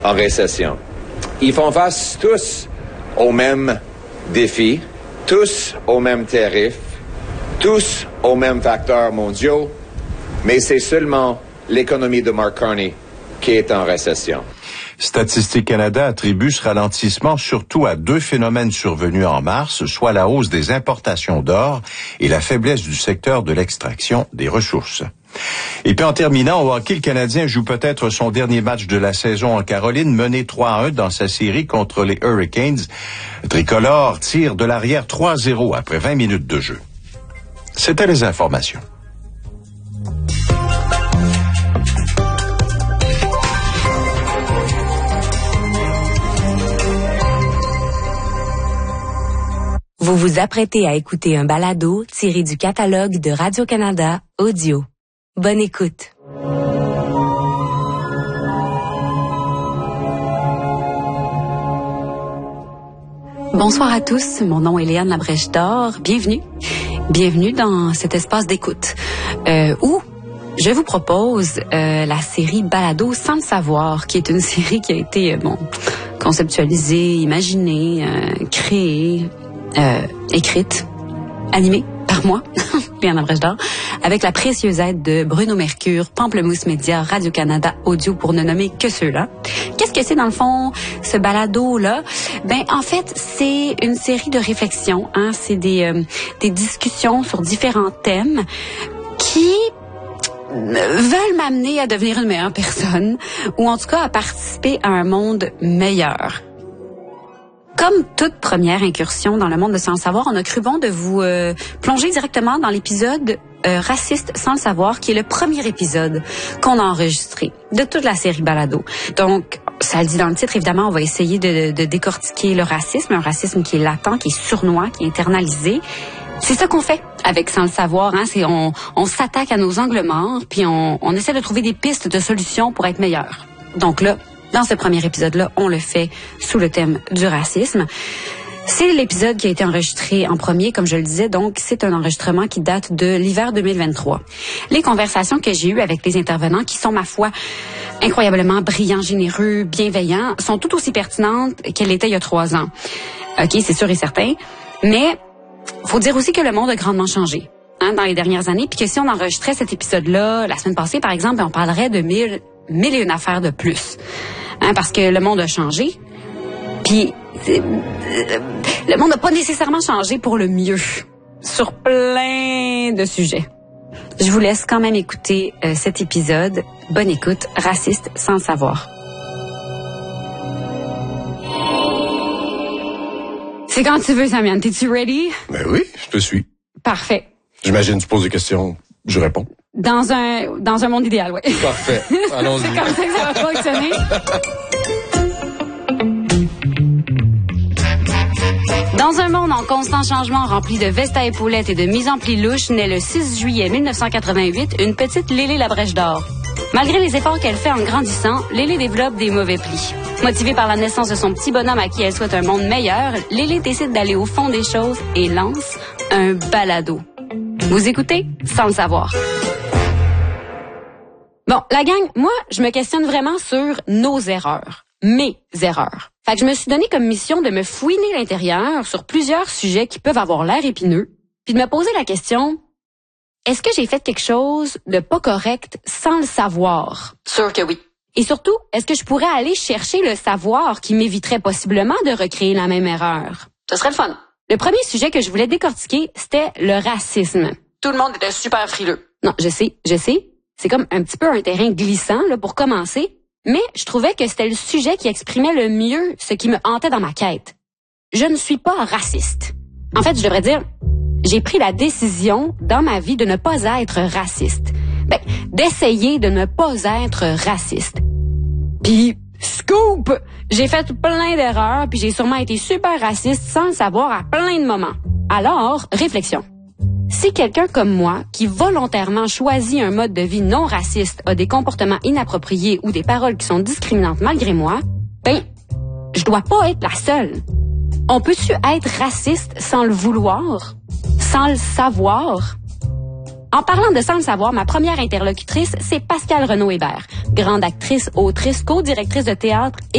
en récession. Ils font face tous aux mêmes défis, tous aux mêmes tarifs, tous aux mêmes facteurs mondiaux, mais c'est seulement l'économie de Mark Carney qui est en récession. Statistique Canada attribue ce ralentissement surtout à deux phénomènes survenus en mars, soit la hausse des importations d'or et la faiblesse du secteur de l'extraction des ressources. Et puis en terminant, au hockey, le Canadien joue peut-être son dernier match de la saison en Caroline, mené 3-1 dans sa série contre les Hurricanes. Tricolore tire de l'arrière 3-0 après 20 minutes de jeu. C'était les informations. Vous vous apprêtez à écouter un balado tiré du catalogue de Radio-Canada Audio. Bonne écoute. Bonsoir à tous, mon nom est Léane Labrèche-Dor. Bienvenue dans cet espace d'écoute où je vous propose la série Balado sans le savoir, qui est une série qui a été conceptualisée, imaginée, créée, écrite, animée par moi, Léane Labrèche-Dor, avec la précieuse aide de Bruno Mercure, Pamplemousse Média, Radio-Canada Audio, pour ne nommer que ceux-là. Qu'est-ce que c'est dans le fond, ce balado-là? En fait, c'est une série de réflexions, c'est des discussions sur différents thèmes qui veulent m'amener à devenir une meilleure personne, ou en tout cas à participer à un monde meilleur. Comme toute première incursion dans le monde de Sans le savoir, on a cru bon de vous plonger directement dans l'épisode Raciste sans le savoir, qui est le premier épisode qu'on a enregistré de toute la série Balado. Donc, ça le dit dans le titre, évidemment, on va essayer de décortiquer le racisme, un racisme qui est latent, qui est sournois, qui est internalisé. C'est ça qu'on fait avec Sans le savoir, c'est on s'attaque à nos angles morts, puis on essaie de trouver des pistes de solutions pour être meilleur. Donc là, dans ce premier épisode-là, on le fait sous le thème du racisme. C'est l'épisode qui a été enregistré en premier, comme je le disais, donc c'est un enregistrement qui date de l'hiver 2023. Les conversations que j'ai eues avec les intervenants, qui sont, ma foi, incroyablement brillants, généreux, bienveillants, sont tout aussi pertinentes qu'elles l'étaient il y a 3 ans. OK, c'est sûr et certain, mais faut dire aussi que le monde a grandement changé dans les dernières années, puis que si on enregistrait cet épisode-là la semaine passée, par exemple, on parlerait de mille et une affaires de plus. Parce que le monde a changé, puis le monde n'a pas nécessairement changé pour le mieux sur plein de sujets. Je vous laisse quand même écouter cet épisode. Bonne écoute, Raciste sans le savoir. C'est quand tu veux, Samian. T'es-tu ready? Ben oui, je te suis. Parfait. J'imagine tu poses des questions, je réponds. Dans un monde idéal, oui. Parfait. Allons-y. C'est comme ça que ça va fonctionner. Dans un monde en constant changement, rempli de vestes à épaulettes et de mise en pli louche, naît le 6 juillet 1988 une petite Lélé Labrèche-Dor. Malgré les efforts qu'elle fait en grandissant, Lélé développe des mauvais plis. Motivée par la naissance de son petit bonhomme à qui elle souhaite un monde meilleur, Lélé décide d'aller au fond des choses et lance un balado. Vous écoutez Sans le savoir. Bon, la gang, moi, je me questionne vraiment sur nos erreurs. Mes erreurs. Fait que je me suis donné comme mission de me fouiner l'intérieur sur plusieurs sujets qui peuvent avoir l'air épineux, puis de me poser la question, est-ce que j'ai fait quelque chose de pas correct sans le savoir? Sûr que oui. Et surtout, est-ce que je pourrais aller chercher le savoir qui m'éviterait possiblement de recréer la même erreur? Ce serait le fun. Le premier sujet que je voulais décortiquer, c'était le racisme. Tout le monde était super frileux. Non, je sais. C'est comme un petit peu un terrain glissant là pour commencer. Mais je trouvais que c'était le sujet qui exprimait le mieux ce qui me hantait dans ma quête. Je ne suis pas raciste. En fait, je devrais dire, j'ai pris la décision dans ma vie de ne pas être raciste. D'essayer de ne pas être raciste. Puis, scoop! J'ai fait plein d'erreurs, puis j'ai sûrement été super raciste sans le savoir à plein de moments. Alors, réflexion. Si quelqu'un comme moi, qui volontairement choisit un mode de vie non raciste, a des comportements inappropriés ou des paroles qui sont discriminantes malgré moi, je dois pas être la seule. On peut-tu être raciste sans le vouloir? Sans le savoir? En parlant de Sans le savoir, ma première interlocutrice, c'est Pascale Renaud-Hébert, grande actrice, autrice, co-directrice de théâtre et